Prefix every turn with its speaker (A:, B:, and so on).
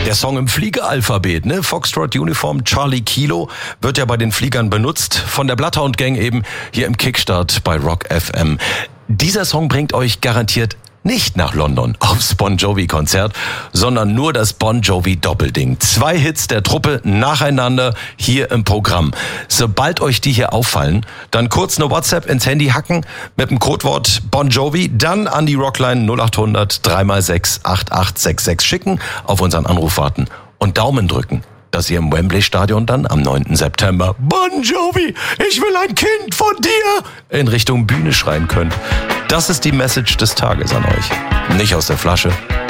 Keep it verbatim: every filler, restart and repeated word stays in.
A: der Song im Fliegeralphabet, ne? Foxtrot Uniform Charlie Kilo wird ja bei den Fliegern benutzt. Von der Bloodhound Gang eben hier im Kickstart bei Rock F M. Dieser Song bringt euch garantiert nicht nach London aufs Bon Jovi-Konzert, sondern nur das Bon Jovi-Doppelding. Zwei Hits der Truppe nacheinander hier im Programm. Sobald euch die hier auffallen, dann kurz eine WhatsApp ins Handy hacken mit dem Codewort Bon Jovi, dann an die Rockline null acht hundert drei mal sechs acht acht sechs sechs schicken, auf unseren Anruf warten und Daumen drücken, dass ihr im Wembley-Stadion dann am neunten September Bon Jovi, ich will ein Kind von dir in Richtung Bühne schreien könnt. Das ist die Message des Tages an euch. Nicht aus der Flasche,